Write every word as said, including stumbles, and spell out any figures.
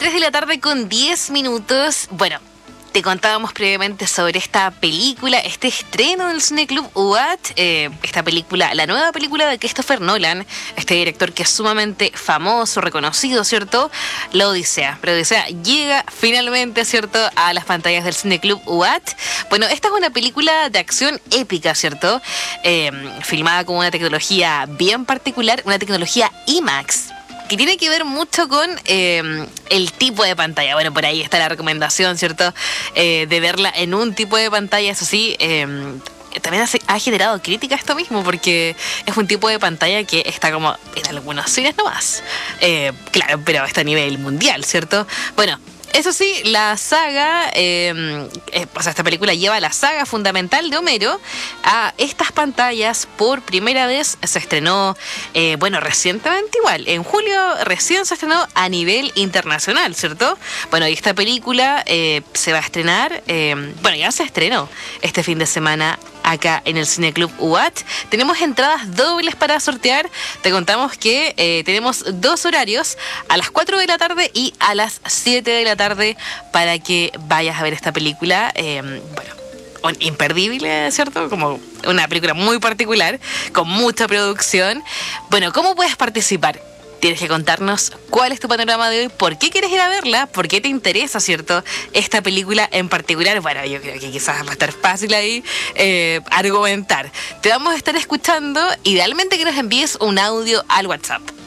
tres de la tarde con diez minutos. Bueno, te contábamos previamente sobre esta película, este estreno del Cineclub U A T, eh, esta película, la nueva película de Christopher Nolan, este director que es sumamente famoso, reconocido, ¿cierto? La Odisea. La Odisea llega finalmente, ¿cierto?, a las pantallas del Cineclub U A T. Bueno, esta es una película de acción épica, ¿cierto? Eh, filmada con una tecnología bien particular, una tecnología IMAX, que tiene que ver mucho con eh, el tipo de pantalla. Bueno, por ahí está la recomendación, ¿cierto?, eh, de verla en un tipo de pantalla. Eso sí, eh, también hace, ha generado crítica esto mismo, porque es un tipo de pantalla que está como en algunos cines nomás. Eh, claro, pero está a nivel mundial, ¿cierto? Bueno, eso sí, la saga, eh, eh, o sea, esta película lleva la saga fundamental de Homero a estas pantallas por primera vez. Se estrenó, eh, bueno, recientemente igual, en julio recién se estrenó a nivel internacional, ¿cierto? Bueno, y esta película eh, se va a estrenar, eh, bueno, ya se estrenó este fin de semana acá en el Cineclub U A T. Tenemos entradas dobles para sortear. Te contamos que eh, tenemos dos horarios, a las cuatro de la tarde y a las siete de la tarde, para que vayas a ver esta película. Eh, bueno, imperdible, ¿cierto? Como una película muy particular, con mucha producción. Bueno, ¿cómo puedes participar? Tienes que contarnos cuál es tu panorama de hoy, por qué quieres ir a verla, por qué te interesa, ¿cierto?, esta película en particular. Bueno, yo creo que quizás va a estar fácil ahí eh, argumentar. Te vamos a estar escuchando, idealmente que nos envíes un audio al WhatsApp.